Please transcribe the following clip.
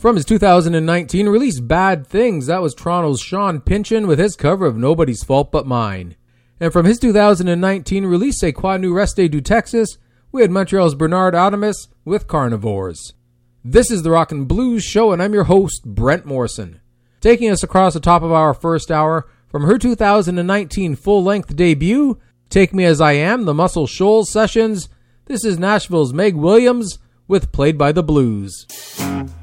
From his 2019 release Bad Things, that was Toronto's Sean Pynchon with his cover of Nobody's Fault But Mine. And from his 2019 release C'est Quoi Nous Reste du Texas, we had Montreal's Bernard Adamus with Carnivores. This is the Rock and Blues Show, and I'm your host, Brent Morrison. Taking us across the top of our first hour, from her 2019 full-length debut, Take Me As I Am, the Muscle Shoals Sessions, this is Nashville's Meg Williams with Played by the Blues.